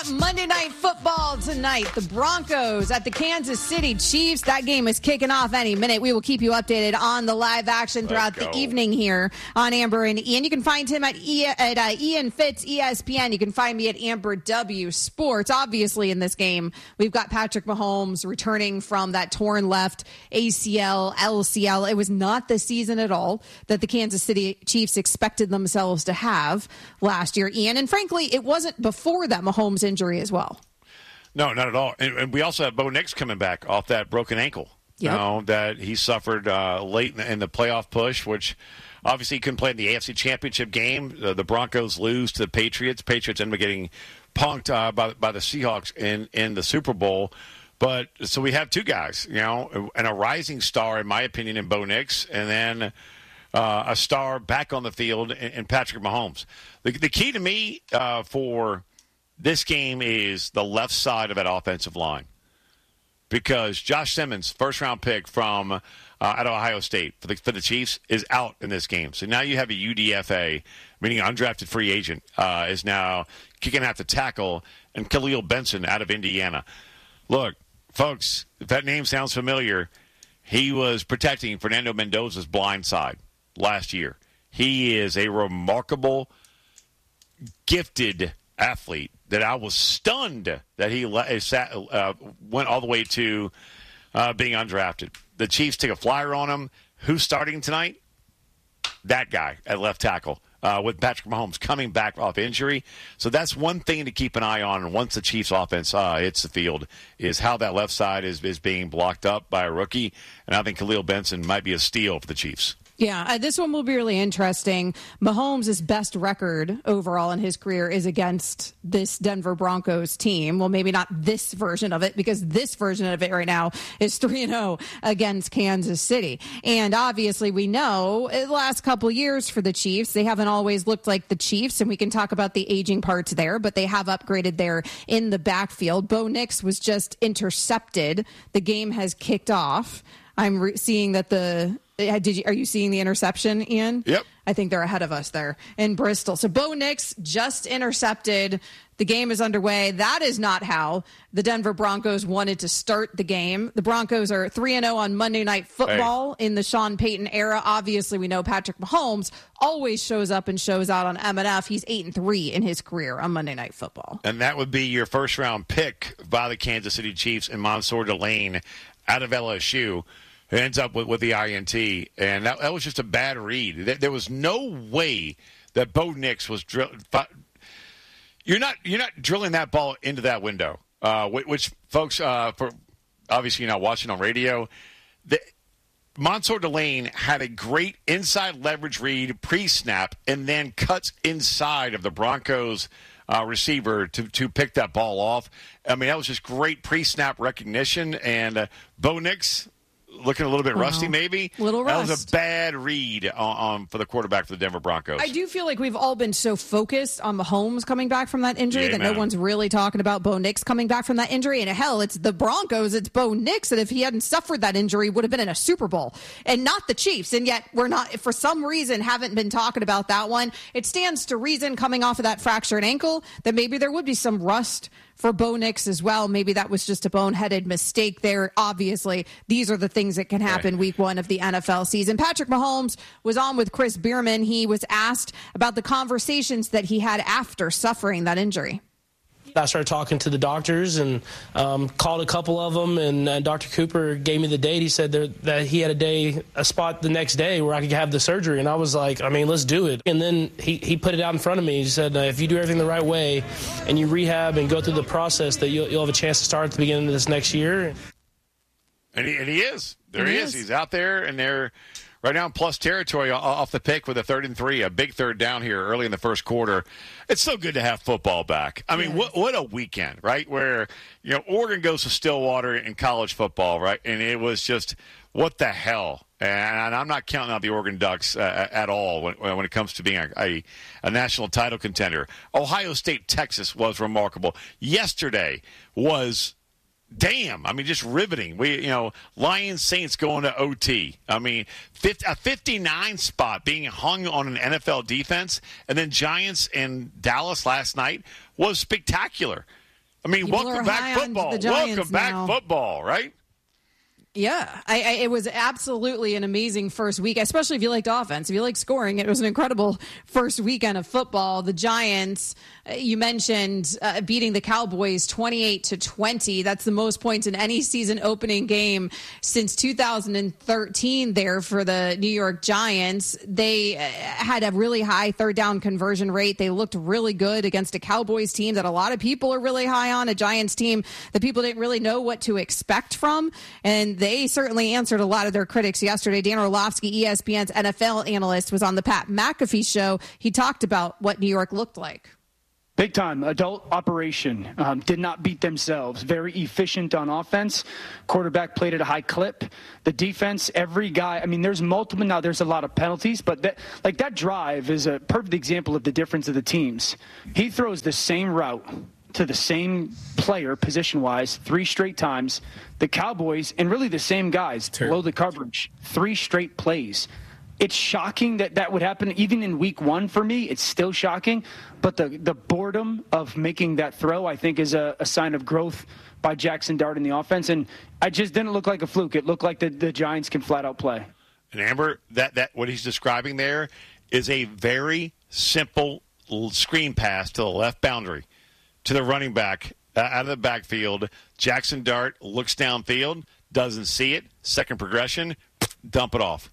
Monday Night Football tonight. The Broncos at the Kansas City Chiefs. That game is kicking off any minute. We will keep you updated on the live action throughout the evening here on Amber and Ian. You can find him at Ian Fitz, ESPN. You can find me at Amber W Sports. Obviously, in this game, we've got Patrick Mahomes returning from that torn left ACL, LCL. It was not the season at all that the Kansas City Chiefs expected themselves to have last year, Ian. And frankly, it wasn't before that Mahomes injury as well. No, not at all. And we also have Bo Nix coming back off that broken ankle. Yep. You know, that he suffered late in the playoff push, which obviously he couldn't play in the AFC Championship game. The Broncos lose to the Patriots. Patriots end up getting punked by the Seahawks in the Super Bowl. But so we have two guys, you know, and a rising star, in my opinion, in Bo Nix, and then a star back on the field in Patrick Mahomes. The key to me for this game is the left side of that offensive line, because Josh Simmons, first-round pick from out of Ohio State for the Chiefs, is out in this game. So now you have a UDFA, meaning undrafted free agent, is now kicking out the tackle, and Khalil Benson out of Indiana. Look, folks, if that name sounds familiar, he was protecting Fernando Mendoza's blind side last year. He is a remarkable, gifted athlete that I was stunned that he went all the way to being undrafted. The Chiefs take a flyer on him. Who's starting tonight? That guy at left tackle with Patrick Mahomes coming back off injury. So that's one thing to keep an eye on once the Chiefs offense hits the field, is how that left side is being blocked up by a rookie. And I think Khalil Benson might be a steal for the Chiefs. Yeah, this one will be really interesting. Mahomes' best record overall in his career is against this Denver Broncos team. Well, maybe not this version of it, because this version of it right now is 3-0 against Kansas City. And obviously we know the last couple years for the Chiefs, they haven't always looked like the Chiefs, and we can talk about the aging parts there, but they have upgraded there in the backfield. Bo Nix was just intercepted. The game has kicked off. I'm seeing that are you seeing the interception, Ian? Yep. I think they're ahead of us there in Bristol. So Bo Nix just intercepted. The game is underway. That is not how the Denver Broncos wanted to start the game. The Broncos are 3-0 on Monday Night Football in the Sean Payton era. Obviously, we know Patrick Mahomes always shows up and shows out on M&F. He's 8-3 in his career on Monday Night Football. And that would be your first-round pick by the Kansas City Chiefs in Mansour Delane out of LSU. It ends up with the INT, and that was just a bad read. There was no way that Bo Nix was You're not drilling that ball into that window, which folks, for obviously you're not watching on radio. Mansour Delane had a great inside leverage read pre-snap, and then cuts inside of the Broncos receiver to pick that ball off. I mean, that was just great pre-snap recognition, and Bo Nix looking a little bit rusty, maybe. Little rust. That was a bad read for the quarterback for the Denver Broncos. I do feel like we've all been so focused on Mahomes coming back from that injury that no one's really talking about Bo Nix coming back from that injury. And hell, it's the Broncos, it's Bo Nix, and if he hadn't suffered that injury, would have been in a Super Bowl, and not the Chiefs. And yet we're not, for some reason, haven't been talking about that one. It stands to reason, coming off of that fractured ankle, that maybe there would be some rust for Bo Nix as well. Maybe that was just a boneheaded mistake there. Obviously, these are the things that can happen week one of the NFL season. Patrick Mahomes was on with Chris Bierman. He was asked about the conversations that he had after suffering that injury. I started talking to the doctors and called a couple of them, and Dr. Cooper gave me the date. He said that he had a spot the next day where I could have the surgery, and I was like, I mean, let's do it. And then he put it out in front of me. He said, if you do everything the right way and you rehab and go through the process, that you'll have a chance to start at the beginning of this next year. And he is. There he is. He's out there, and they're right now in plus territory off the pick with a 3rd and 3, a big third down here early in the first quarter. It's so good to have football back. I mean, what a weekend, right? Where, you know, Oregon goes to Stillwater in college football, right? And it was just, what the hell? And I'm not counting out the Oregon Ducks at all when it comes to being a national title contender. Ohio State, Texas was remarkable. Yesterday was, damn, I mean, just riveting. Lions Saints going to OT. I mean, a 59 spot being hung on an NFL defense, and then Giants and Dallas last night was spectacular. I mean, welcome back football. Welcome back football, right? Yeah, it was absolutely an amazing first week, especially if you liked offense. If you like scoring, it was an incredible first weekend of football. The Giants, you mentioned beating the Cowboys 28-20. That's the most points in any season opening game since 2013 there for the New York Giants. They had a really high third down conversion rate. They looked really good against a Cowboys team that a lot of people are really high on, a Giants team that people didn't really know what to expect from. And they certainly answered a lot of their critics yesterday. Dan Orlovsky, ESPN's NFL analyst, was on the Pat McAfee show. He talked about what New York looked like. Big time adult operation, did not beat themselves. Very efficient on offense. Quarterback played at a high clip. The defense, every guy. I mean, there's multiple now. There's a lot of penalties, but that drive is a perfect example of the difference of the teams. He throws the same route to the same player position-wise 3 straight times. The Cowboys, and really the same guys, below the coverage, 3 straight plays. It's shocking that would happen even in week 1 for me. It's still shocking. But the boredom of making that throw, I think, is a sign of growth by Jackson Dart in the offense. And it just didn't look like a fluke. It looked like the Giants can flat-out play. And, Amber, that what he's describing there is a very simple screen pass to the left boundary, to the running back out of the backfield. Jackson Dart looks downfield, doesn't see it. Second progression, dump it off.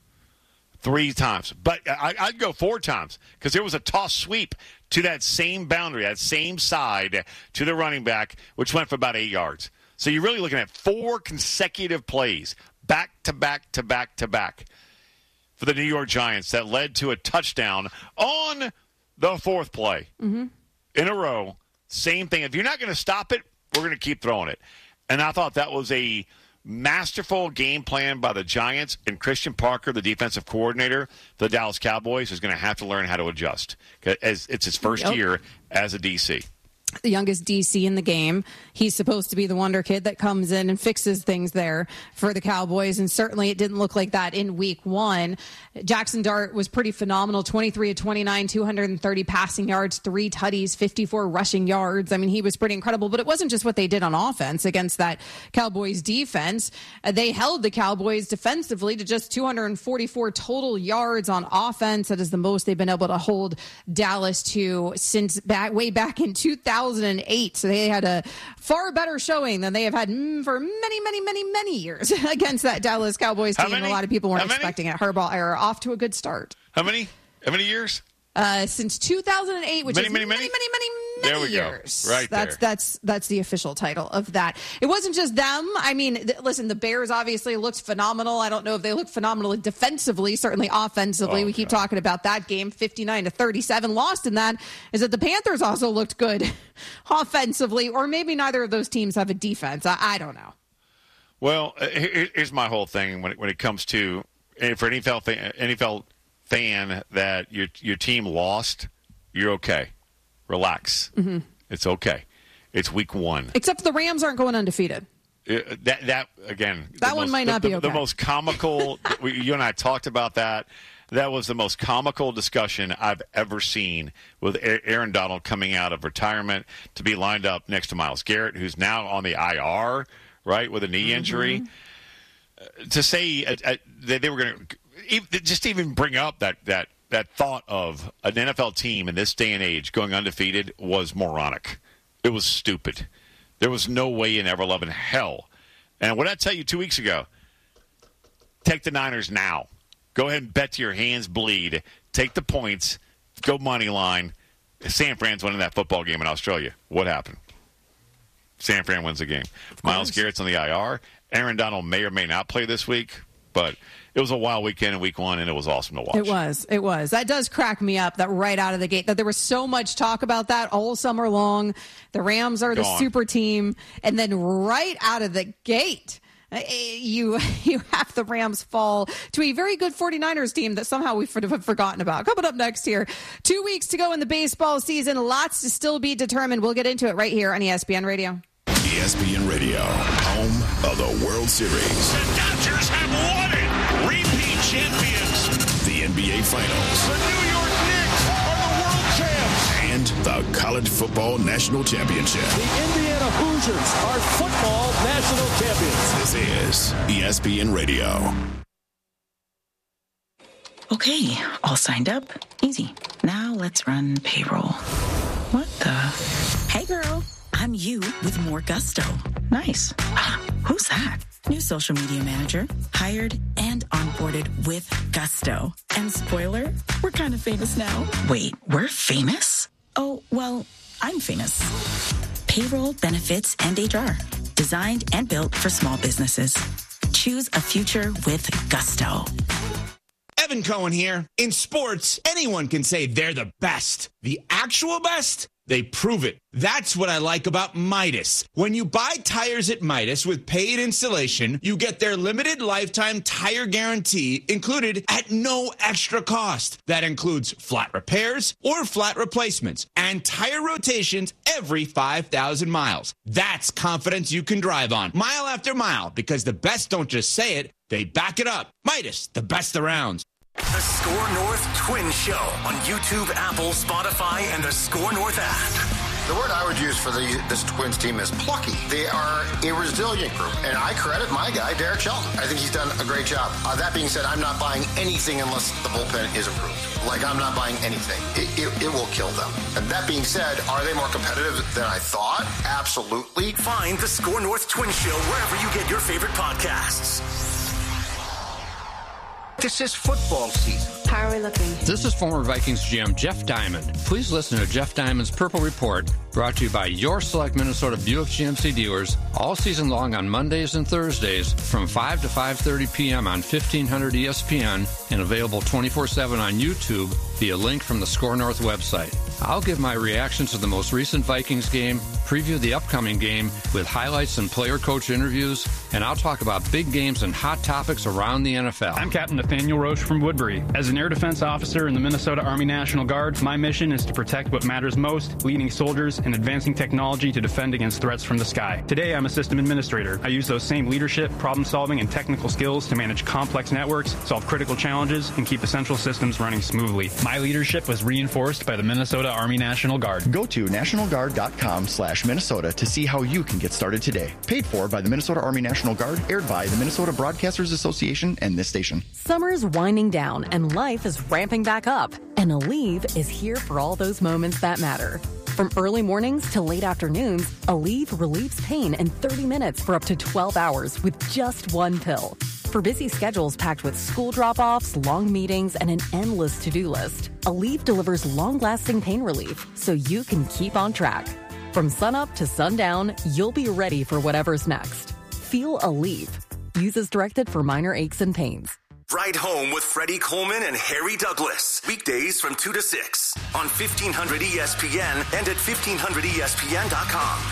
3 times. But I'd go 4 times because there was a toss sweep to that same boundary, that same side to the running back, which went for about 8 yards. So you're really looking at 4 consecutive plays, back to back to back to back, for the New York Giants that led to a touchdown on the 4th play in a row. Same thing. If you're not going to stop it, we're going to keep throwing it. And I thought that was a masterful game plan by the Giants, and Christian Parker, the defensive coordinator for the Dallas Cowboys, is going to have to learn how to adjust, as it's his first year as a DC. The youngest DC in the game. He's supposed to be the wonder kid that comes in and fixes things there for the Cowboys, and certainly it didn't look like that in week 1. Jackson Dart was pretty phenomenal, 23 of 29, 230 passing yards, 3 tutties, 54 rushing yards. I mean, he was pretty incredible, but it wasn't just what they did on offense against that Cowboys defense. They held the Cowboys defensively to just 244 total yards on offense. That is the most they've been able to hold Dallas to since way back in 2008. So they had a far better showing than they have had for many years against that Dallas Cowboys team. A lot of people weren't expecting it. Harbaugh era off to a good start. How many years? Since 2008, which is many there we years. Go. Right there. That's the official title of that. It wasn't just them. I mean, listen, the Bears obviously looked phenomenal. I don't know if they looked phenomenally defensively, certainly offensively. We keep talking about that game, 59-37. Lost in that is that the Panthers also looked good offensively, or maybe neither of those teams have a defense. I don't know. Well, here's my whole thing when it comes to, for an NFL fan that your team lost, you're okay. Relax. Mm-hmm. It's okay. It's week 1. Except the Rams aren't going undefeated. That again. That one might not be okay. The most comical. You and I talked about that. That was the most comical discussion I've ever seen with Aaron Donald coming out of retirement to be lined up next to Myles Garrett, who's now on the IR, right, with a knee injury. To say that they were going to just even bring up that thought of an NFL team in this day and age going undefeated was moronic. It was stupid. There was no way in ever-loving hell. And what did I tell you 2 weeks ago? Take the Niners now. Go ahead and bet till your hands bleed. Take the points. Go money line. San Fran's winning that football game in Australia. What happened? San Fran wins the game. Myles Garrett's on the IR. Aaron Donald may or may not play this week, but it was a wild weekend in week 1, and it was awesome to watch. It was. That does crack me up, that right out of the gate, that there was so much talk about that all summer long. The Rams are the super team. And then right out of the gate, you have the Rams fall to a very good 49ers team that somehow we have forgotten about. Coming up next here, 2 weeks to go in the baseball season. Lots to still be determined. We'll get into it right here on ESPN Radio. ESPN Radio, home of the World Series. The Dodgers have won it. Repeat champions. The NBA Finals. The New York Knicks are the world champs. and the College Football National Championship. The Indiana Hoosiers are football national champions. This is ESPN Radio. Okay, all signed up. Easy. Now let's run payroll. What the? Hey girl, I'm you with more gusto. Nice. Who's that? New social media manager, hired and onboarded with gusto. And spoiler, we're kind of famous now. Wait, we're famous? Oh, well, I'm famous. Payroll, benefits, and HR. Designed and built for small businesses. Choose a future with gusto. Evan Cohen here. In sports, anyone can say they're the best. The actual best? They prove it. That's what I like about Midas. When you buy tires at Midas with paid installation, you get their limited lifetime tire guarantee included at no extra cost. That includes flat repairs or flat replacements and tire rotations every 5,000 miles. That's confidence you can drive on mile after mile, because the best don't just say it, they back it up. Midas, the best around. The Score North Twin Show on YouTube, Apple, Spotify, and the Score North app. The word I would use for this Twins team is plucky. They are a resilient group, and I credit my guy, Derek Shelton. I think he's done a great job. That being said, I'm not buying anything unless the bullpen is improved. Like, I'm not buying anything. It will kill them. And that being said, are they more competitive than I thought? Absolutely. Find the Score North Twin Show wherever you get your favorite podcasts. This is football season. How are we looking? This is former Vikings GM Jeff Diamond. Please listen to Jeff Diamond's Purple Report, brought to you by your select Minnesota Buick GMC dealers, all season long on Mondays and Thursdays from 5 to 5:30 p.m. on 1500 ESPN and available 24/7 on YouTube via link from the Score North website. I'll give my reactions to the most recent Vikings game, preview the upcoming game with highlights and player-coach interviews, and I'll talk about big games and hot topics around the NFL. I'm Captain Nathaniel Roche from Woodbury. As an air defense officer in the Minnesota Army National Guard, my mission is to protect what matters most, leading soldiers and advancing technology to defend against threats from the sky. Today, I'm a system administrator. I use those same leadership, problem-solving, and technical skills to manage complex networks, solve critical challenges, and keep essential systems running smoothly. My leadership was reinforced by the Minnesota Army National Guard. Go to nationalguard.com/Minnesota to see how you can get started today. Paid for by the Minnesota Army National Guard, aired by the Minnesota Broadcasters Association and this station. Summer's winding down and life is ramping back up. And Aleve is here for all those moments that matter. From early mornings to late afternoons, Aleve relieves pain in 30 minutes for up to 12 hours with just one pill. For busy schedules packed with school drop-offs, long meetings, and an endless to-do list, Aleve delivers long-lasting pain relief so you can keep on track. From sunup to sundown, you'll be ready for whatever's next. Feel Aleve. Use as directed for minor aches and pains. Ride Home with Freddie Coleman and Harry Douglas. Weekdays from 2 to 6 on 1500 ESPN and at 1500ESPN.com.